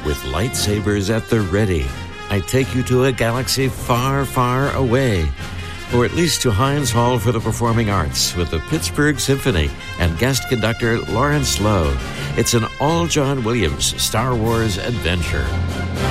With lightsabers at the ready, I take you to a galaxy far, far away. Or at least to Heinz Hall for the Performing Arts with the Pittsburgh Symphony and guest conductor Lawrence Lowe. It's an all John Williams Star Wars adventure.